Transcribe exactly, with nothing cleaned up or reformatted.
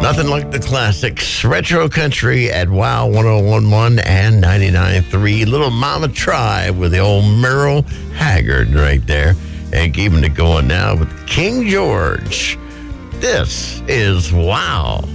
Nothing like the classics. Retro Country at Wow one oh one point one and ninety-nine point three. Little Mama Tribe with the old Merle Haggard right there. And keeping it going now with King George. This is Wow.